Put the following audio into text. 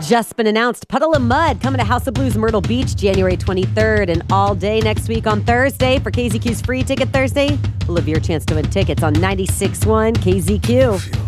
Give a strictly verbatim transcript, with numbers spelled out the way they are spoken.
just been announced. Puddle of Mudd coming to House of Blues Myrtle Beach January twenty-third and all day next week on Thursday. For K Z Q's Free Ticket Thursday, we'll have your chance to win tickets on ninety-six point one K Z Q.